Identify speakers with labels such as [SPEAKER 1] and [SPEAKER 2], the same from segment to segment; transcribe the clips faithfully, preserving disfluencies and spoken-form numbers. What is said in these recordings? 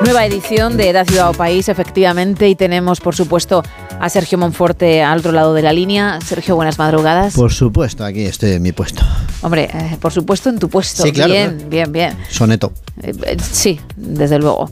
[SPEAKER 1] Nueva edición de Da Ciudad o País, efectivamente, y tenemos, por supuesto, a Sergio Monforte al otro lado de la línea. Sergio, buenas madrugadas.
[SPEAKER 2] Por supuesto, aquí estoy en mi puesto.
[SPEAKER 1] Hombre, eh, por supuesto en tu puesto.
[SPEAKER 2] Sí, claro.
[SPEAKER 1] Bien,
[SPEAKER 2] claro.
[SPEAKER 1] bien, bien.
[SPEAKER 2] Soneto.
[SPEAKER 1] Eh, eh, sí, desde luego.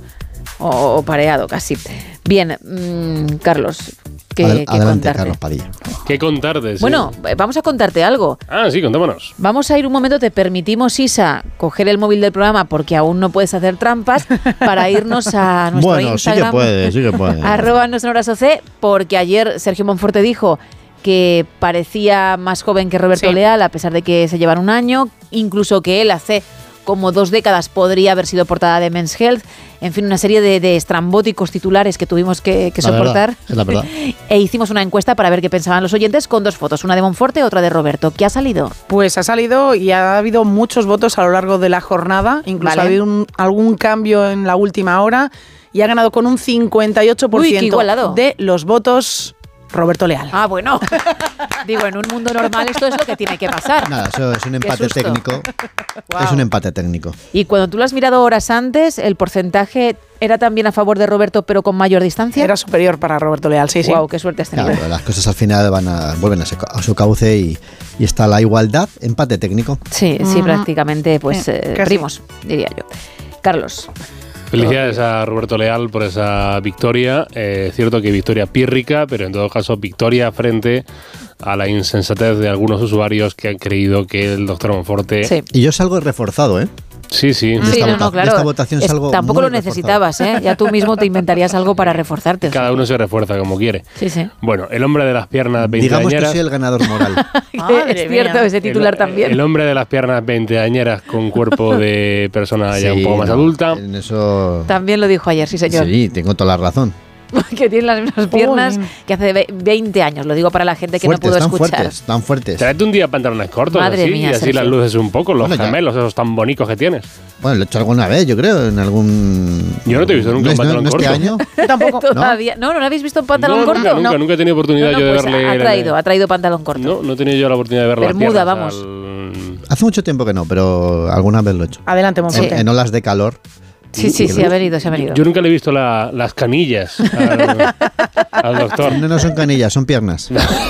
[SPEAKER 1] O, o pareado, casi. Bien, mmm, Carlos, ¿qué,
[SPEAKER 2] Adel-
[SPEAKER 1] qué
[SPEAKER 2] adelante,
[SPEAKER 1] contarte?
[SPEAKER 2] Carlos Padilla.
[SPEAKER 3] ¿Qué contarte? Sí.
[SPEAKER 1] Bueno, eh, vamos a contarte algo.
[SPEAKER 3] Ah, sí, contémonos.
[SPEAKER 1] Vamos a ir un momento, te permitimos, Isa, coger el móvil del programa porque aún no puedes hacer trampas para irnos a nuestro
[SPEAKER 2] Bueno,
[SPEAKER 1] Instagram.
[SPEAKER 2] sí que puede, sí que puede.
[SPEAKER 1] Arroba nuestra hora soce, porque ayer Sergio Monforte dijo que parecía más joven que Roberto
[SPEAKER 4] Sí.
[SPEAKER 1] Leal, a pesar de que se llevan un año, incluso que él hace como dos décadas podría haber sido portada de Men's Health. En fin, una serie de, de estrambóticos titulares que tuvimos que, que
[SPEAKER 2] La
[SPEAKER 1] soportar.
[SPEAKER 2] verdad, es la verdad.
[SPEAKER 1] E hicimos una encuesta para ver qué pensaban los oyentes con dos fotos, una de Monforte, otra de Roberto. ¿Qué ha salido?
[SPEAKER 4] Pues ha salido y ha habido muchos votos a lo largo de la jornada, incluso
[SPEAKER 1] Vale.
[SPEAKER 4] ha habido un- algún cambio en la última hora y ha ganado con un cincuenta y ocho por ciento
[SPEAKER 1] Uy, qué igualado.
[SPEAKER 4] de los votos Roberto Leal.
[SPEAKER 1] Ah, bueno. Digo, en un mundo normal esto es lo que tiene que pasar.
[SPEAKER 2] Nada, eso es un
[SPEAKER 1] Qué
[SPEAKER 2] empate
[SPEAKER 1] susto.
[SPEAKER 2] técnico.
[SPEAKER 1] Guau.
[SPEAKER 2] Es un empate técnico.
[SPEAKER 1] Y cuando tú lo has mirado horas antes, ¿el porcentaje era también a favor de Roberto, pero con mayor distancia?
[SPEAKER 4] Era superior para Roberto Leal, sí, sí.
[SPEAKER 1] Guau, qué suerte has tenido.
[SPEAKER 2] Claro, las cosas al final van a, vuelven a, su, a su cauce y, y está la igualdad, empate técnico.
[SPEAKER 1] Sí, sí,
[SPEAKER 4] Ujú.
[SPEAKER 1] prácticamente, pues,
[SPEAKER 4] Sí,
[SPEAKER 1] eh,
[SPEAKER 4] casi.
[SPEAKER 1] primos, diría yo. Carlos.
[SPEAKER 3] Felicidades a Roberto Leal por esa victoria. Eh, es cierto que victoria pírrica, pero en todo caso victoria frente a la insensatez de algunos usuarios que han creído que el doctor Monforte...
[SPEAKER 1] Sí.
[SPEAKER 2] Y yo salgo reforzado, ¿eh?
[SPEAKER 3] sí. sí.
[SPEAKER 2] De
[SPEAKER 1] Sí,
[SPEAKER 2] esta
[SPEAKER 1] no,
[SPEAKER 2] vota-
[SPEAKER 1] no,
[SPEAKER 2] de
[SPEAKER 1] claro.
[SPEAKER 2] esta votación
[SPEAKER 1] Es-
[SPEAKER 2] salgo
[SPEAKER 1] tampoco
[SPEAKER 2] muy
[SPEAKER 1] lo necesitabas, ¿eh? Ya tú mismo te inventarías algo para reforzarte.
[SPEAKER 3] Cada uno se refuerza como quiere.
[SPEAKER 1] Sí, sí.
[SPEAKER 3] Bueno, el hombre de las piernas
[SPEAKER 2] Digamos que
[SPEAKER 3] veinteañeras...
[SPEAKER 2] soy el ganador moral.
[SPEAKER 4] Madre
[SPEAKER 1] es cierto,
[SPEAKER 4] mía.
[SPEAKER 1] ese titular
[SPEAKER 3] el,
[SPEAKER 1] también.
[SPEAKER 3] El hombre de las piernas veinteañeras con cuerpo de persona ya un
[SPEAKER 2] Sí,
[SPEAKER 3] poco más
[SPEAKER 2] no,
[SPEAKER 3] adulta.
[SPEAKER 2] En eso.
[SPEAKER 1] También lo dijo ayer, sí, señor.
[SPEAKER 2] Sí, tengo toda la razón.
[SPEAKER 1] Que tiene las mismas piernas
[SPEAKER 4] Jolín.
[SPEAKER 1] que hace ve- veinte años. Lo digo para la gente que
[SPEAKER 2] Fuertes,
[SPEAKER 1] no pudo
[SPEAKER 2] tan
[SPEAKER 1] escuchar.
[SPEAKER 2] fuertes, tan fuertes.
[SPEAKER 3] Tráete un día pantalones cortos
[SPEAKER 1] Madre
[SPEAKER 3] así,
[SPEAKER 1] mía,
[SPEAKER 3] y así
[SPEAKER 1] Sergio.
[SPEAKER 3] las luces un poco, los
[SPEAKER 2] Bueno, ya.
[SPEAKER 3] gemelos esos tan bonitos que tienes.
[SPEAKER 2] Bueno, lo he hecho alguna vez, yo creo, en algún.
[SPEAKER 3] Yo no te he visto nunca
[SPEAKER 2] ¿No
[SPEAKER 3] en
[SPEAKER 2] es- no-
[SPEAKER 3] pantalón
[SPEAKER 2] no este
[SPEAKER 3] corto.
[SPEAKER 2] año?
[SPEAKER 4] Yo tampoco.
[SPEAKER 1] Todavía. ¿No? ¿No lo habéis visto en pantalón
[SPEAKER 3] no,
[SPEAKER 1] corto?
[SPEAKER 3] Nunca, nunca,
[SPEAKER 1] No.
[SPEAKER 3] nunca he tenido oportunidad
[SPEAKER 1] No, no,
[SPEAKER 3] yo de
[SPEAKER 1] pues
[SPEAKER 3] verle.
[SPEAKER 1] ha
[SPEAKER 3] el-
[SPEAKER 1] traído, ha traído pantalón corto.
[SPEAKER 3] No, no he tenido yo la oportunidad de ver
[SPEAKER 1] Bermuda,
[SPEAKER 3] las
[SPEAKER 1] vamos.
[SPEAKER 3] piernas al-
[SPEAKER 2] Hace mucho tiempo que no, pero alguna vez lo he hecho.
[SPEAKER 4] Adelante,
[SPEAKER 2] En,
[SPEAKER 4] Monforte.
[SPEAKER 2] en olas de calor.
[SPEAKER 1] Sí, sí, sí, ha venido, se ha venido.
[SPEAKER 3] Yo nunca le he visto la- las canillas al, al doctor.
[SPEAKER 2] No, no son canillas, son piernas.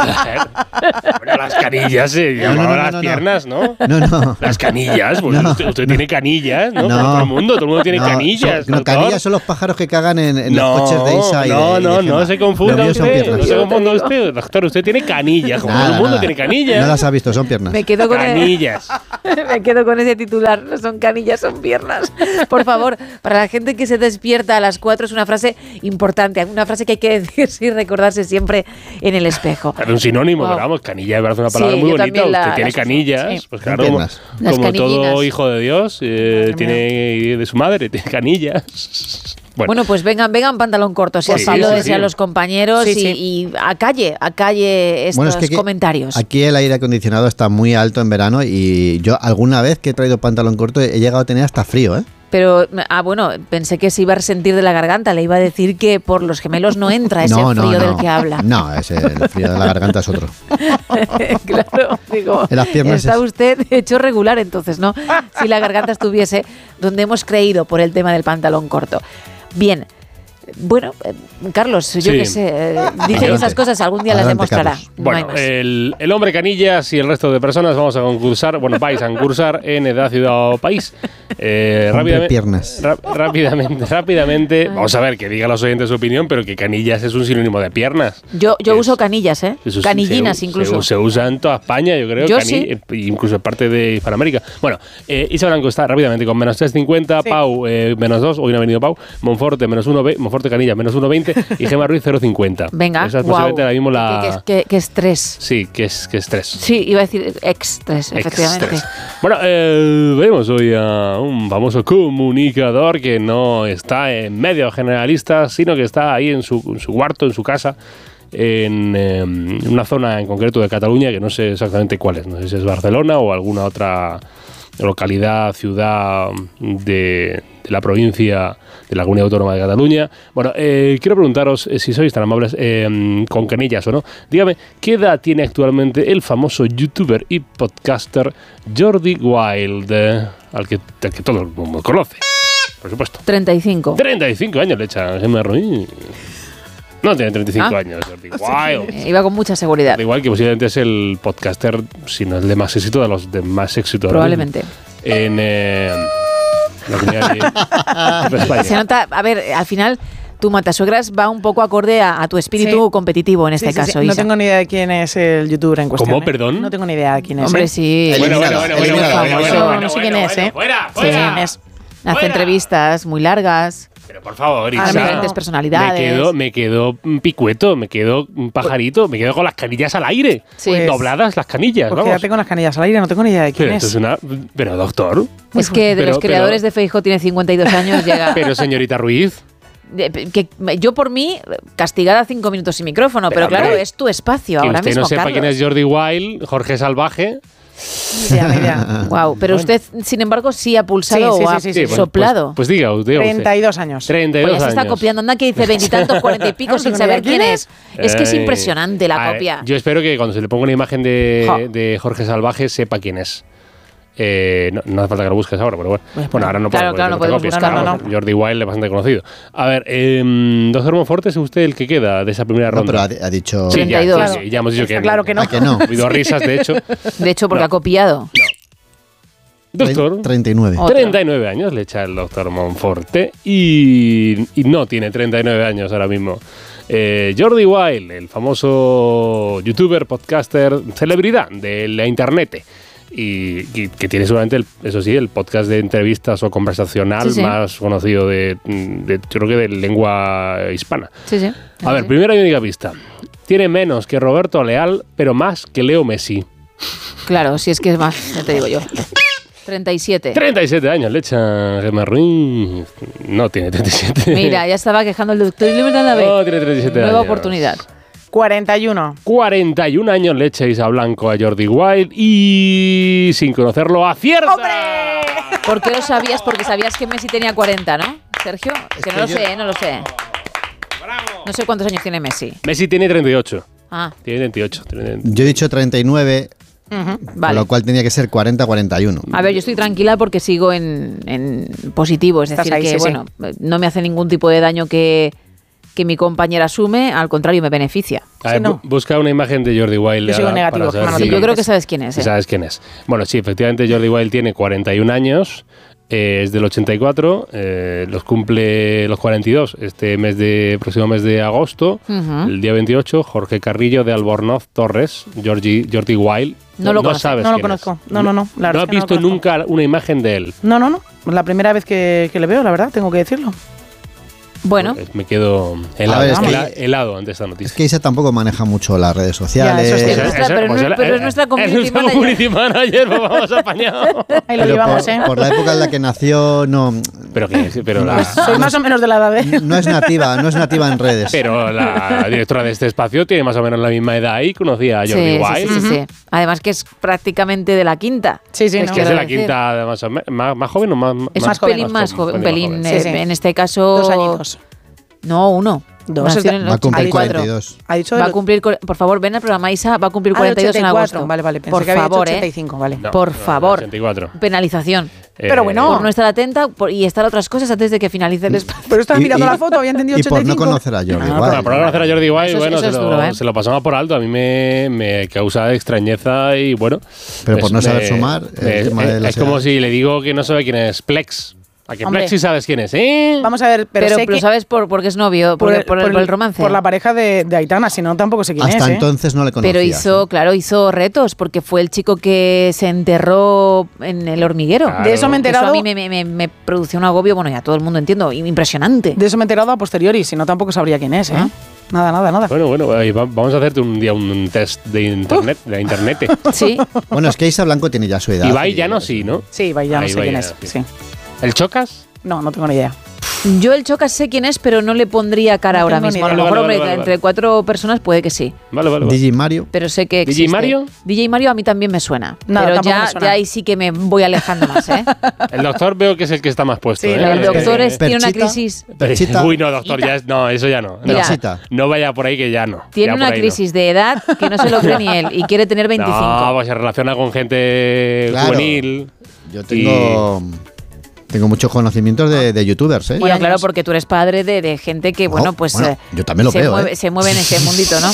[SPEAKER 3] Bueno, las canillas se
[SPEAKER 2] no,
[SPEAKER 3] llamaban
[SPEAKER 2] no,
[SPEAKER 3] las
[SPEAKER 2] no, no.
[SPEAKER 3] piernas, ¿no?
[SPEAKER 2] No, no.
[SPEAKER 3] Las canillas, pues
[SPEAKER 2] No.
[SPEAKER 3] usted, usted tiene canillas, ¿no?
[SPEAKER 2] No.
[SPEAKER 3] Como todo el mundo, todo el mundo tiene
[SPEAKER 2] No,
[SPEAKER 3] canillas.
[SPEAKER 2] son- no,
[SPEAKER 3] doctor.
[SPEAKER 2] canillas son los pájaros que cagan en, en
[SPEAKER 3] no,
[SPEAKER 2] los coches de Isa y de,
[SPEAKER 3] no,
[SPEAKER 2] y de
[SPEAKER 3] no,
[SPEAKER 2] Gemma.
[SPEAKER 3] no se
[SPEAKER 2] Lo
[SPEAKER 3] confunda
[SPEAKER 2] mío son
[SPEAKER 3] usted,
[SPEAKER 2] piernas.
[SPEAKER 3] no se
[SPEAKER 1] Yo te
[SPEAKER 3] confunda
[SPEAKER 1] digo.
[SPEAKER 3] usted, doctor, usted tiene canillas, como
[SPEAKER 2] Nada,
[SPEAKER 3] todo el mundo
[SPEAKER 2] nada.
[SPEAKER 3] tiene canillas.
[SPEAKER 2] No las has visto, son piernas.
[SPEAKER 1] Me quedo con el,
[SPEAKER 3] Canillas.
[SPEAKER 1] me quedo con ese titular. No son canillas, son piernas. Por favor, para la gente que se despierta a las cuatro es una frase importante, una frase que hay que decirse y recordarse siempre en el espejo.
[SPEAKER 3] Era un sinónimo,
[SPEAKER 1] Wow.
[SPEAKER 3] pero vamos, canilla me parece una palabra
[SPEAKER 1] Sí,
[SPEAKER 3] muy
[SPEAKER 1] yo
[SPEAKER 3] bonita.
[SPEAKER 1] también la-
[SPEAKER 3] Usted tiene
[SPEAKER 1] las uso,
[SPEAKER 3] canillas,
[SPEAKER 1] sí.
[SPEAKER 3] pues
[SPEAKER 2] Son
[SPEAKER 3] claro, como,
[SPEAKER 2] piernas.
[SPEAKER 1] Las
[SPEAKER 3] como
[SPEAKER 1] canillinas.
[SPEAKER 3] todo hijo de Dios, eh, tiene de su madre, tiene canillas. Bueno,
[SPEAKER 1] Bueno, pues vengan, vengan pantalón corto, si
[SPEAKER 3] Sí,
[SPEAKER 1] así lo
[SPEAKER 3] sí,
[SPEAKER 1] desean
[SPEAKER 3] sí.
[SPEAKER 1] los compañeros
[SPEAKER 4] Sí,
[SPEAKER 1] y,
[SPEAKER 4] sí.
[SPEAKER 1] y a calle, a calle estos
[SPEAKER 2] Bueno, es que aquí-
[SPEAKER 1] comentarios.
[SPEAKER 2] Aquí el aire acondicionado está muy alto en verano y yo alguna vez que he traído pantalón corto he llegado a tener hasta frío, ¿eh?
[SPEAKER 1] Pero, ah, bueno, pensé que se iba a resentir de la garganta. Le iba a decir que por los gemelos no entra ese
[SPEAKER 2] no, no,
[SPEAKER 1] frío
[SPEAKER 2] no.
[SPEAKER 1] del que habla.
[SPEAKER 2] No, ese, el frío de la garganta es otro.
[SPEAKER 1] Claro, digo,
[SPEAKER 2] En las piernas
[SPEAKER 1] está
[SPEAKER 2] es-
[SPEAKER 1] usted hecho regular entonces, ¿no? Si la garganta estuviese donde hemos creído por el tema del pantalón corto. Bien. Bueno, eh, Carlos, yo
[SPEAKER 3] Sí.
[SPEAKER 1] qué sé, eh, dice
[SPEAKER 2] Adelante.
[SPEAKER 1] esas cosas, algún día las
[SPEAKER 2] Adelante,
[SPEAKER 1] demostrará.
[SPEAKER 2] Carlos.
[SPEAKER 1] No hay
[SPEAKER 3] bueno,
[SPEAKER 1] más.
[SPEAKER 3] el, el hombre canillas y el resto de personas vamos a concursar, bueno, vais a concursar en Edad, Ciudad o País. Eh,
[SPEAKER 2] Hombre,
[SPEAKER 3] rápidamente,
[SPEAKER 2] piernas.
[SPEAKER 3] ra- rápidamente, rápidamente, vamos a ver, que digan los oyentes su opinión, pero que canillas es un sinónimo de piernas.
[SPEAKER 1] Yo, yo
[SPEAKER 3] es-
[SPEAKER 1] uso canillas, ¿eh?
[SPEAKER 3] Eso sí,
[SPEAKER 1] Canillinas
[SPEAKER 3] se,
[SPEAKER 1] incluso.
[SPEAKER 3] Se, se usa en toda España, yo creo,
[SPEAKER 1] Yo
[SPEAKER 3] cani-
[SPEAKER 1] sí.
[SPEAKER 3] eh, incluso en parte de Hispanoamérica. Bueno, eh, Isa Blanco está rápidamente con menos tres cincuenta,
[SPEAKER 4] Sí.
[SPEAKER 3] Pau eh, menos dos, hoy no ha venido Pau, Monforte menos uno, Monforte Canilla menos uno veinte y Gemma Ruiz cero cincuenta.
[SPEAKER 1] Venga,
[SPEAKER 3] Esa es
[SPEAKER 1] guau.
[SPEAKER 3] posiblemente ahora mismo la...
[SPEAKER 1] Qué- qué- qué- qué estrés.
[SPEAKER 3] Sí, que es, que es tres.
[SPEAKER 1] Sí, iba a decir ex-tres, efectivamente.
[SPEAKER 3] Extres. Bueno, eh, vemos hoy a un famoso comunicador que no está en medios generalistas, sino que está ahí en su, en su cuarto, en su casa, en eh, una zona en concreto de Cataluña, que no sé exactamente cuál es, no sé si es Barcelona o alguna otra localidad, ciudad de, de la provincia de la Comunidad Autónoma de Cataluña. Bueno, eh, quiero preguntaros eh, si sois tan amables eh, con canillas o no. Dígame, ¿qué edad tiene actualmente el famoso youtuber y podcaster Jordi Wild, eh, al que, al que todo el mundo conoce? por supuesto.
[SPEAKER 1] treinta y cinco.
[SPEAKER 3] treinta y cinco años le echa Gemma Ruiz. No tiene treinta y cinco
[SPEAKER 1] Ah.
[SPEAKER 3] años, Jordi Wild.
[SPEAKER 1] Eh, Iba con mucha seguridad.
[SPEAKER 3] Igual que posiblemente es el podcaster, si no el de más éxito, de los de más éxito. ahora
[SPEAKER 1] Probablemente.
[SPEAKER 3] mismo. En eh, la comunidad de- de España.
[SPEAKER 1] Se nota, a ver, al final tu matasuegras va un poco acorde a, a tu espíritu
[SPEAKER 4] Sí.
[SPEAKER 1] competitivo en este
[SPEAKER 4] Sí, sí,
[SPEAKER 1] caso,
[SPEAKER 4] sí. No
[SPEAKER 1] Isa.
[SPEAKER 4] tengo ni idea de quién es el youtuber en cuestión.
[SPEAKER 3] ¿Cómo?
[SPEAKER 4] ¿eh?
[SPEAKER 3] Perdón.
[SPEAKER 4] No tengo ni idea de quién es.
[SPEAKER 1] Hombre,
[SPEAKER 4] ¿eh?
[SPEAKER 1] sí.
[SPEAKER 2] Bueno, bueno, bueno, bueno, bueno,
[SPEAKER 1] bueno, bueno,
[SPEAKER 4] no sé quién es, ¿eh?
[SPEAKER 3] Fuera,
[SPEAKER 4] Sí,
[SPEAKER 3] fuera.
[SPEAKER 4] quién es.
[SPEAKER 1] Hace
[SPEAKER 3] Fuera.
[SPEAKER 1] entrevistas muy largas.
[SPEAKER 3] Pero por favor,
[SPEAKER 4] Ah,
[SPEAKER 3] Isa.
[SPEAKER 1] diferentes personalidades.
[SPEAKER 3] Me quedo, me quedo un picueto, me quedo un pajarito, me quedo con las canillas al aire.
[SPEAKER 1] Sí.
[SPEAKER 4] Pues-
[SPEAKER 3] Dobladas las canillas,
[SPEAKER 4] Pues
[SPEAKER 3] vamos.
[SPEAKER 4] quédate con las canillas al aire, no tengo ni idea de quién
[SPEAKER 3] Pero esto
[SPEAKER 4] es.
[SPEAKER 3] es una. Pero doctor.
[SPEAKER 1] Es que de
[SPEAKER 3] Pero-
[SPEAKER 1] los creadores
[SPEAKER 3] pero-
[SPEAKER 1] de Feijóo tiene cincuenta y dos años, llega...
[SPEAKER 3] Pero señorita Ruiz.
[SPEAKER 1] de- que yo por mí, castigada cinco minutos sin micrófono, pero,
[SPEAKER 3] Pero,
[SPEAKER 1] claro,
[SPEAKER 3] hombre,
[SPEAKER 1] es tu espacio
[SPEAKER 3] Que
[SPEAKER 1] ahora
[SPEAKER 3] usted
[SPEAKER 1] mismo,
[SPEAKER 3] no sepa
[SPEAKER 1] Carlos.
[SPEAKER 3] quién es Jordi Wild, Jorge Salvaje.
[SPEAKER 4] Ni idea, ni idea.
[SPEAKER 1] Wow, pero usted, sin embargo, sí ha pulsado
[SPEAKER 4] Sí, sí,
[SPEAKER 1] o ha
[SPEAKER 4] sí, sí, sí.
[SPEAKER 3] pues-
[SPEAKER 1] soplado.
[SPEAKER 3] Pues, pues diga, usted.
[SPEAKER 4] treinta y dos años.
[SPEAKER 3] treinta y dos
[SPEAKER 1] Pues ya se está
[SPEAKER 3] años.
[SPEAKER 1] copiando, anda que dice veintitantos, cuarenta y pico
[SPEAKER 4] No
[SPEAKER 1] sin
[SPEAKER 4] tengo ni
[SPEAKER 1] saber
[SPEAKER 4] idea
[SPEAKER 1] quién
[SPEAKER 4] quién
[SPEAKER 1] es. Es que es
[SPEAKER 3] Ay.
[SPEAKER 1] impresionante
[SPEAKER 3] A
[SPEAKER 1] la
[SPEAKER 3] ver,
[SPEAKER 1] copia.
[SPEAKER 3] Yo espero que cuando se le ponga una imagen de,
[SPEAKER 1] Ja.
[SPEAKER 3] de Jorge Salvaje sepa quién es. Eh, no, no hace falta que lo busques ahora, pero bueno.
[SPEAKER 4] Pues,
[SPEAKER 3] Bueno, ahora no
[SPEAKER 1] claro,
[SPEAKER 3] puedo,
[SPEAKER 1] claro, no
[SPEAKER 3] porque
[SPEAKER 1] podemos
[SPEAKER 3] te copies.
[SPEAKER 1] buscarlo,
[SPEAKER 3] Claro,
[SPEAKER 4] no.
[SPEAKER 3] Jordi Wild es bastante conocido. A ver, eh, doctor Monforte, ¿es usted el que queda de esa primera
[SPEAKER 2] No, pero
[SPEAKER 3] ronda?
[SPEAKER 2] ha, ha dicho.
[SPEAKER 3] Sí, ya,
[SPEAKER 1] treinta y dos.
[SPEAKER 3] sí, sí, ya hemos dicho
[SPEAKER 4] Está
[SPEAKER 3] que
[SPEAKER 4] claro que no.
[SPEAKER 2] ¿A que no?
[SPEAKER 3] Ha habido risas, de hecho.
[SPEAKER 1] De hecho, porque
[SPEAKER 3] No.
[SPEAKER 1] ha copiado.
[SPEAKER 3] Doctor,
[SPEAKER 2] treinta y nueve.
[SPEAKER 1] Otra.
[SPEAKER 3] treinta y nueve años le echa el doctor Monforte y, y no tiene treinta y nueve años ahora mismo. Eh, Jordi Wild, el famoso youtuber, podcaster, celebridad de la internet. Y, y que tiene seguramente, el- eso sí, el podcast de entrevistas o conversacional
[SPEAKER 1] Sí, sí.
[SPEAKER 3] más conocido de, de, yo creo que de lengua hispana.
[SPEAKER 1] Sí, sí.
[SPEAKER 3] A ver,
[SPEAKER 1] Sí.
[SPEAKER 3] primera y única pista. Tiene menos que Roberto Leal, pero más que Leo Messi.
[SPEAKER 1] Claro, si es que es más, ya te digo yo. treinta y siete.
[SPEAKER 3] treinta y siete años le echa Gemma Ruiz. No tiene treinta y siete.
[SPEAKER 1] Mira, ya estaba quejando el doctor y le hemos dado la vez.
[SPEAKER 3] No, tiene treinta y siete
[SPEAKER 1] Nueva
[SPEAKER 3] años.
[SPEAKER 1] oportunidad.
[SPEAKER 4] cuarenta y uno.
[SPEAKER 3] cuarenta y un años le echa Isa Blanco a Jordi Wild y sin conocerlo acierta.
[SPEAKER 1] ¿Por qué lo sabías? Porque sabías que Messi tenía cuarenta, ¿no, Sergio? Es que no
[SPEAKER 2] que
[SPEAKER 1] lo
[SPEAKER 2] yo-
[SPEAKER 1] sé, no lo sé. No sé cuántos años tiene Messi.
[SPEAKER 3] Messi tiene treinta y ocho.
[SPEAKER 1] Ah,
[SPEAKER 3] Tiene veintiocho. Tiene-
[SPEAKER 2] Yo he dicho treinta y nueve, con
[SPEAKER 1] vale.
[SPEAKER 2] lo cual tenía que ser cuarenta cuarenta y uno.
[SPEAKER 1] A ver, yo estoy tranquila porque sigo en, en positivo. Es
[SPEAKER 4] Estás
[SPEAKER 1] decir,
[SPEAKER 4] ahí,
[SPEAKER 1] que
[SPEAKER 4] sí, sí.
[SPEAKER 1] bueno, no me hace ningún tipo de daño que, que mi compañera asume, al contrario, me beneficia.
[SPEAKER 3] A ver,
[SPEAKER 4] Sí, no.
[SPEAKER 3] bu- busca una imagen de Jordi Wild.
[SPEAKER 4] Yo sigo
[SPEAKER 3] ahora
[SPEAKER 4] negativo,
[SPEAKER 3] para saber
[SPEAKER 4] Gemma, no
[SPEAKER 3] si-
[SPEAKER 1] Sí,
[SPEAKER 4] te
[SPEAKER 1] yo creo que
[SPEAKER 4] preocupes.
[SPEAKER 1] sabes quién es.
[SPEAKER 3] si
[SPEAKER 1] ¿eh?
[SPEAKER 3] sabes quién es. Bueno, sí, efectivamente Jordi Wild tiene cuarenta y un años. eh, es del ochenta y cuatro. eh, los cumple los cuarenta y dos este mes de próximo mes de agosto.
[SPEAKER 1] Ujú.
[SPEAKER 3] El día veintiocho, Jorge Carrillo de Albornoz Torres, Jordi, Jordi Wild.
[SPEAKER 1] No lo conoces.
[SPEAKER 3] sabes
[SPEAKER 4] No lo
[SPEAKER 3] quién es.
[SPEAKER 4] conozco. No, no, no, la verdad
[SPEAKER 3] No
[SPEAKER 4] es
[SPEAKER 3] has
[SPEAKER 4] que no lo
[SPEAKER 3] visto
[SPEAKER 4] conozco.
[SPEAKER 3] nunca una imagen de él.
[SPEAKER 4] No, no, no. Es la primera vez que, que le veo, la verdad, tengo que decirlo.
[SPEAKER 1] Bueno,
[SPEAKER 3] Pues me quedo helado,
[SPEAKER 2] A ver, es que-
[SPEAKER 3] hela- helado ante esta noticia.
[SPEAKER 2] Es que Isa tampoco maneja mucho las redes sociales.
[SPEAKER 4] eso es
[SPEAKER 1] Es
[SPEAKER 4] cierto.
[SPEAKER 1] nuestra- pero no-
[SPEAKER 3] él-
[SPEAKER 1] pero es
[SPEAKER 3] él-
[SPEAKER 1] nuestra
[SPEAKER 3] él
[SPEAKER 1] community
[SPEAKER 3] es nuestra
[SPEAKER 1] manager.
[SPEAKER 3] community manager, pues vamos apañado.
[SPEAKER 4] Ahí lo
[SPEAKER 2] Pero
[SPEAKER 4] llevamos,
[SPEAKER 2] por,
[SPEAKER 4] ¿eh?
[SPEAKER 2] por la época en la que nació, no,
[SPEAKER 3] Pero que, pero la,
[SPEAKER 4] Pues soy más o menos de la edad de...
[SPEAKER 2] no es nativa, no es nativa en redes.
[SPEAKER 3] pero la directora de este espacio tiene más o menos la misma edad y conocía a
[SPEAKER 1] sí,
[SPEAKER 3] Jordi
[SPEAKER 1] sí,
[SPEAKER 3] Wild.
[SPEAKER 1] sí, sí, sí. Además que es prácticamente de la quinta.
[SPEAKER 4] Sí, sí,
[SPEAKER 1] Es
[SPEAKER 4] no.
[SPEAKER 3] Que es de la
[SPEAKER 1] Quiero decir,
[SPEAKER 3] quinta más, o me- más, más joven o más,
[SPEAKER 1] Es
[SPEAKER 3] más
[SPEAKER 1] un pelín
[SPEAKER 3] joven?
[SPEAKER 1] más joven, un pelín,
[SPEAKER 3] más
[SPEAKER 4] Sí,
[SPEAKER 1] eh,
[SPEAKER 4] sí.
[SPEAKER 1] en este caso...
[SPEAKER 4] Dos añitos.
[SPEAKER 1] No, uno.
[SPEAKER 4] Dos,
[SPEAKER 1] Nació
[SPEAKER 4] es de-
[SPEAKER 1] en el
[SPEAKER 2] Va a cumplir
[SPEAKER 1] ochenta y cuatro.
[SPEAKER 2] cuarenta y dos.
[SPEAKER 4] Ha dicho
[SPEAKER 1] Va a
[SPEAKER 4] del-
[SPEAKER 1] cumplir, cor- por favor, ven al programa Isa, va a cumplir
[SPEAKER 4] Ah,
[SPEAKER 1] cuarenta y dos en
[SPEAKER 4] ochenta y cuatro.
[SPEAKER 1] agosto.
[SPEAKER 4] Vale, vale, pensé
[SPEAKER 1] por
[SPEAKER 4] que había
[SPEAKER 1] favor,
[SPEAKER 4] hecho ochenta y
[SPEAKER 1] ¿eh?
[SPEAKER 4] cinco, vale.
[SPEAKER 3] No,
[SPEAKER 1] por
[SPEAKER 3] no,
[SPEAKER 1] favor.
[SPEAKER 3] ochenta y cuatro.
[SPEAKER 1] Penalización.
[SPEAKER 4] Pero bueno.
[SPEAKER 1] Por no estar atenta por- y estar otras cosas antes de que finalice el espacio.
[SPEAKER 4] Pero estaba
[SPEAKER 2] Y-
[SPEAKER 4] mirando
[SPEAKER 2] y-
[SPEAKER 4] la foto, había entendido
[SPEAKER 2] Y por
[SPEAKER 4] ochenta y
[SPEAKER 2] no
[SPEAKER 4] cinco.
[SPEAKER 2] conocer a Jordi
[SPEAKER 4] Ah,
[SPEAKER 2] Wild.
[SPEAKER 3] Bueno, por no conocer a Jordi Wild,
[SPEAKER 1] Eso es-
[SPEAKER 3] bueno,
[SPEAKER 1] eso
[SPEAKER 3] se,
[SPEAKER 1] es
[SPEAKER 3] lo,
[SPEAKER 1] duro, ¿eh?
[SPEAKER 3] se lo pasamos por alto. A mí me, me causa extrañeza y bueno.
[SPEAKER 2] Pero
[SPEAKER 3] pues
[SPEAKER 2] por no saber
[SPEAKER 3] me-
[SPEAKER 2] sumar, el
[SPEAKER 3] me-
[SPEAKER 2] tema de
[SPEAKER 3] es,
[SPEAKER 2] las
[SPEAKER 3] es como
[SPEAKER 2] edades.
[SPEAKER 3] si le digo que no sabe quién es Plex. A que
[SPEAKER 4] Hombre.
[SPEAKER 3] Plex sí sabes quién es, ¿eh?
[SPEAKER 4] Vamos a ver, pero,
[SPEAKER 1] Pero,
[SPEAKER 4] sé
[SPEAKER 1] lo
[SPEAKER 4] que...
[SPEAKER 1] sabes por, porque es novio, por, por el, por el romance.
[SPEAKER 4] Por la pareja de, de Aitana, si no, tampoco sé quién
[SPEAKER 2] Hasta
[SPEAKER 4] es, ¿eh?
[SPEAKER 2] entonces no le conocía.
[SPEAKER 1] Pero hizo, claro, hizo retos porque fue el chico que se enterró en el hormiguero.
[SPEAKER 3] Claro.
[SPEAKER 4] De eso me he
[SPEAKER 1] Eso
[SPEAKER 4] enterado...
[SPEAKER 1] a mí me, me, me, me produció un agobio, bueno, ya todo el mundo entiendo, impresionante.
[SPEAKER 4] De eso me he enterado a posteriori, si no, tampoco sabría quién es, ¿eh?
[SPEAKER 1] Ah.
[SPEAKER 4] Nada, nada, nada.
[SPEAKER 3] Bueno, bueno, ahí va- vamos a hacerte un día un test de internet, de la internet.
[SPEAKER 1] Sí,
[SPEAKER 2] Bueno, es que Isa Blanco tiene ya su edad.
[SPEAKER 3] Ibai
[SPEAKER 2] y-
[SPEAKER 3] ya no sí, ¿no?
[SPEAKER 4] Sí, vaya, no
[SPEAKER 3] Ahí
[SPEAKER 4] sé
[SPEAKER 3] va
[SPEAKER 4] quién
[SPEAKER 3] ya,
[SPEAKER 4] es.
[SPEAKER 3] sí.
[SPEAKER 4] Sí.
[SPEAKER 3] ¿El Chocas?
[SPEAKER 4] No, no tengo ni idea.
[SPEAKER 1] yo el Chocas sé quién es, pero no le pondría cara
[SPEAKER 4] No
[SPEAKER 1] ahora
[SPEAKER 4] tengo ni
[SPEAKER 1] mismo. A lo
[SPEAKER 4] idea.
[SPEAKER 1] mejor,
[SPEAKER 3] Vale, vale,
[SPEAKER 1] hombre,
[SPEAKER 3] vale,
[SPEAKER 1] entre
[SPEAKER 3] vale.
[SPEAKER 1] cuatro personas puede que sí.
[SPEAKER 3] Vale, vale, vale.
[SPEAKER 2] Digi Mario.
[SPEAKER 1] Pero sé que
[SPEAKER 3] ¿D J
[SPEAKER 1] existe.
[SPEAKER 3] Mario?
[SPEAKER 1] D J Mario a mí también me suena.
[SPEAKER 4] Nada,
[SPEAKER 1] pero
[SPEAKER 4] tampoco
[SPEAKER 1] ya,
[SPEAKER 4] me suena.
[SPEAKER 1] ya ahí sí que me voy alejando más, ¿eh?
[SPEAKER 3] El doctor veo que es el que está más puesto.
[SPEAKER 4] Sí,
[SPEAKER 3] ¿eh?
[SPEAKER 4] la
[SPEAKER 1] El
[SPEAKER 4] verdad es que
[SPEAKER 1] doctor
[SPEAKER 4] sí.
[SPEAKER 1] es- tiene una
[SPEAKER 2] Perchita.
[SPEAKER 1] crisis.
[SPEAKER 2] Perchita.
[SPEAKER 3] Uy, no, doctor, ya es- no, eso ya no.
[SPEAKER 1] Mira.
[SPEAKER 3] no.
[SPEAKER 2] Perchita.
[SPEAKER 3] No vaya por ahí que ya no.
[SPEAKER 1] Tiene
[SPEAKER 3] Ya
[SPEAKER 1] una
[SPEAKER 3] por ahí no.
[SPEAKER 1] crisis de edad que no se lo cree ni él y quiere tener veinticinco.
[SPEAKER 3] No, pues se relaciona con gente
[SPEAKER 2] Claro.
[SPEAKER 3] juvenil.
[SPEAKER 2] Yo tengo Tengo muchos conocimientos de, de youtubers, ¿eh?
[SPEAKER 1] Bueno, claro, porque tú eres padre de, de gente que, bueno,
[SPEAKER 2] Oh,
[SPEAKER 1] pues
[SPEAKER 2] bueno,
[SPEAKER 1] eh,
[SPEAKER 2] yo también lo
[SPEAKER 1] se,
[SPEAKER 2] veo,
[SPEAKER 1] mueve,
[SPEAKER 2] ¿eh?
[SPEAKER 1] se mueve en ese mundito, ¿no?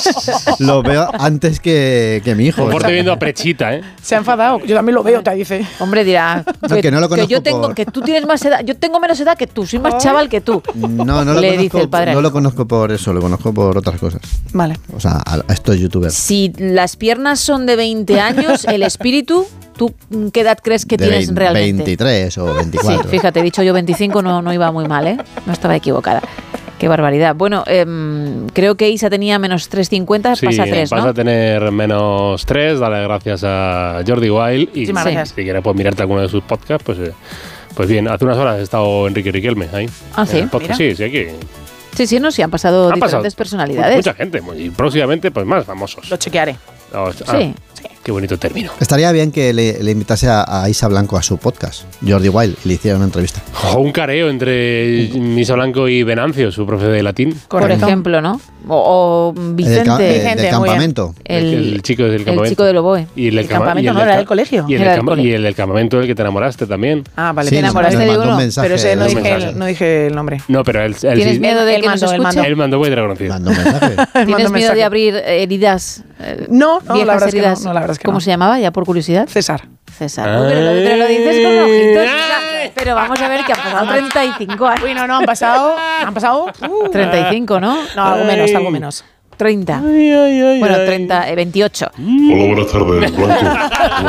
[SPEAKER 2] Lo veo antes que, que mi hijo.
[SPEAKER 3] Por
[SPEAKER 2] o sea,
[SPEAKER 3] viendo a Prechita, ¿eh?
[SPEAKER 4] Se ha enfadado. Yo también lo veo, te dice.
[SPEAKER 1] Hombre, dirá
[SPEAKER 2] No, que no lo conozco
[SPEAKER 1] yo tengo,
[SPEAKER 2] por-
[SPEAKER 1] que tú tienes más edad, yo tengo menos edad que tú, soy más chaval que tú.
[SPEAKER 2] No, no lo,
[SPEAKER 1] Le
[SPEAKER 2] conozco,
[SPEAKER 1] dice el padre.
[SPEAKER 2] no lo conozco por eso, lo conozco por otras cosas.
[SPEAKER 4] Vale.
[SPEAKER 2] O sea, a, a estos youtubers.
[SPEAKER 1] Si las piernas son de veinte años, el espíritu, ¿tú qué edad crees que
[SPEAKER 2] de
[SPEAKER 1] tienes
[SPEAKER 2] vein-
[SPEAKER 1] realmente?
[SPEAKER 2] veintitrés o
[SPEAKER 1] Sí,
[SPEAKER 2] veinticuatro.
[SPEAKER 1] fíjate, he dicho yo veinticinco, no, no iba muy mal, ¿eh? No estaba equivocada. Qué barbaridad. Bueno, em, creo que Isa tenía menos tres cincuenta,
[SPEAKER 3] Sí,
[SPEAKER 1] pasa tres,
[SPEAKER 3] vas
[SPEAKER 1] ¿no?
[SPEAKER 3] a tener menos tres, dale gracias a Jordi Wild. Y
[SPEAKER 4] Muchísimas
[SPEAKER 3] si,
[SPEAKER 4] gracias.
[SPEAKER 3] si quieres pues, mirarte alguno de sus podcasts, pues, eh, pues bien, hace unas horas ha estado Enrique Riquelme ahí.
[SPEAKER 1] Ah, ¿sí?
[SPEAKER 3] En el podcast. Sí, sí, aquí.
[SPEAKER 1] Sí, sí, no, sí, han pasado
[SPEAKER 3] Han
[SPEAKER 1] diferentes
[SPEAKER 3] pasado
[SPEAKER 1] personalidades.
[SPEAKER 3] Mucha gente, y próximamente pues más famosos.
[SPEAKER 4] Lo chequearé.
[SPEAKER 3] Oh, ah,
[SPEAKER 1] Sí.
[SPEAKER 3] Qué bonito término.
[SPEAKER 2] Estaría bien que le, le invitase a, a Isa Blanco a su podcast, Jordi Wild, y le hiciera una entrevista.
[SPEAKER 3] O un careo entre Misa Blanco y Venancio, su profe de latín.
[SPEAKER 1] Por
[SPEAKER 4] Correcto.
[SPEAKER 1] ejemplo, ¿no? O, o
[SPEAKER 2] El del
[SPEAKER 1] Vicente,
[SPEAKER 2] ca- eh,
[SPEAKER 4] Vicente,
[SPEAKER 2] del
[SPEAKER 4] muy bien.
[SPEAKER 2] campamento.
[SPEAKER 1] el,
[SPEAKER 3] el chico del campamento.
[SPEAKER 1] el chico del Oboe.
[SPEAKER 3] Y el, del
[SPEAKER 4] El
[SPEAKER 3] cama-
[SPEAKER 4] campamento
[SPEAKER 3] y el
[SPEAKER 4] no,
[SPEAKER 3] del
[SPEAKER 4] era
[SPEAKER 3] ca-
[SPEAKER 4] del colegio.
[SPEAKER 3] Y el,
[SPEAKER 1] Era
[SPEAKER 3] del
[SPEAKER 1] del
[SPEAKER 3] cama-
[SPEAKER 1] cole.
[SPEAKER 3] y el del campamento del que te enamoraste también.
[SPEAKER 4] Ah, vale.
[SPEAKER 2] Sí,
[SPEAKER 1] ¿Te
[SPEAKER 2] nos-
[SPEAKER 1] enamoraste
[SPEAKER 2] nos
[SPEAKER 1] de
[SPEAKER 2] mandó
[SPEAKER 1] uno?
[SPEAKER 2] un mensaje.
[SPEAKER 4] Pero ese no
[SPEAKER 3] un
[SPEAKER 4] dije,
[SPEAKER 3] mensaje.
[SPEAKER 4] el, no dije el nombre.
[SPEAKER 3] No, pero él, él
[SPEAKER 1] ¿Tienes
[SPEAKER 3] sí-
[SPEAKER 1] miedo de
[SPEAKER 4] Él
[SPEAKER 1] que nos
[SPEAKER 4] mandó, él
[SPEAKER 1] escuche?
[SPEAKER 4] mandó.
[SPEAKER 3] Él mandó muy reconocido.
[SPEAKER 2] Mando un mensaje.
[SPEAKER 4] Mandó
[SPEAKER 1] ¿Tienes miedo
[SPEAKER 4] mensaje.
[SPEAKER 1] de abrir heridas? eh,
[SPEAKER 4] No, no, la
[SPEAKER 1] viejas
[SPEAKER 4] verdad es que no,
[SPEAKER 1] heridas?
[SPEAKER 4] no, la verdad es que
[SPEAKER 1] ¿Cómo
[SPEAKER 4] no.
[SPEAKER 1] se llamaba? Ya por curiosidad.
[SPEAKER 4] César.
[SPEAKER 1] César. Uy, pero, lo, pero lo dices con ojitos. Isa. Pero vamos a ver que han pasado treinta y cinco años.
[SPEAKER 4] Uy, no, no, han pasado. Han pasado. uh,
[SPEAKER 1] treinta y cinco, ¿no?
[SPEAKER 4] no, algo menos, algo menos.
[SPEAKER 1] treinta.
[SPEAKER 3] Ay, ay, ay,
[SPEAKER 1] Bueno,
[SPEAKER 3] ay.
[SPEAKER 1] treinta, eh, veintiocho.
[SPEAKER 5] Hola, buenas tardes, Blanco. ¿Cómo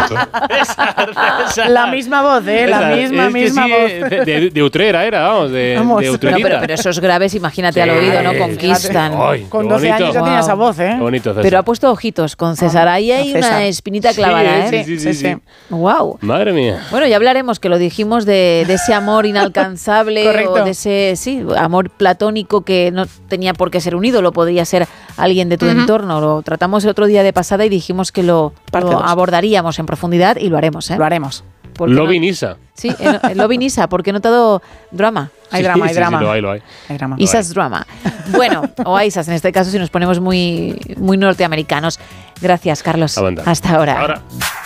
[SPEAKER 5] estás?
[SPEAKER 4] La misma voz, ¿eh? La
[SPEAKER 3] Esa,
[SPEAKER 4] misma,
[SPEAKER 3] es que
[SPEAKER 4] misma
[SPEAKER 3] sí,
[SPEAKER 4] voz.
[SPEAKER 3] De, de- de Utrera era, vamos, de,
[SPEAKER 4] Vamos.
[SPEAKER 3] de
[SPEAKER 4] No,
[SPEAKER 1] No,
[SPEAKER 3] Utrerita.
[SPEAKER 1] pero, pero esos graves, imagínate al
[SPEAKER 3] Sí.
[SPEAKER 1] oído, ¿no?
[SPEAKER 3] Fíjate.
[SPEAKER 1] Conquistan.
[SPEAKER 3] Ay,
[SPEAKER 4] Con
[SPEAKER 3] qué
[SPEAKER 4] doce
[SPEAKER 3] bonito.
[SPEAKER 4] años ya tenía
[SPEAKER 1] Wow.
[SPEAKER 4] esa voz, ¿eh?
[SPEAKER 3] Qué bonito, César.
[SPEAKER 1] Pero ha puesto ojitos con César. Ahí hay
[SPEAKER 4] César.
[SPEAKER 1] una espinita clavada,
[SPEAKER 3] Sí,
[SPEAKER 1] ¿eh?
[SPEAKER 3] sí, sí, sí, sí.
[SPEAKER 1] Wow.
[SPEAKER 3] Madre mía.
[SPEAKER 1] Bueno, ya hablaremos, que lo dijimos, de, de ese amor inalcanzable
[SPEAKER 4] Correcto.
[SPEAKER 1] o de ese, sí, amor platónico que no tenía por qué ser un ídolo, podría ser alguien de tu entorno. Lo tratamos el otro día de pasada y dijimos que lo,
[SPEAKER 4] Parte
[SPEAKER 1] lo
[SPEAKER 4] dos.
[SPEAKER 1] abordaríamos en profundidad y lo haremos, ¿eh?
[SPEAKER 4] Lo haremos.
[SPEAKER 1] Porque
[SPEAKER 3] Lobi
[SPEAKER 1] no-
[SPEAKER 3] Nisa.
[SPEAKER 1] Sí, en, en Lobi Nisa, porque he notado drama.
[SPEAKER 4] Hay
[SPEAKER 3] Sí,
[SPEAKER 4] drama, hay
[SPEAKER 3] sí, sí,
[SPEAKER 4] drama.
[SPEAKER 3] lo hay, lo hay.
[SPEAKER 4] Hay drama.
[SPEAKER 1] Isas drama. Bueno, o a Isas en este caso si nos ponemos muy, muy norteamericanos. Gracias, Carlos.
[SPEAKER 3] Aguanta.
[SPEAKER 1] Hasta ahora.
[SPEAKER 3] Ahora.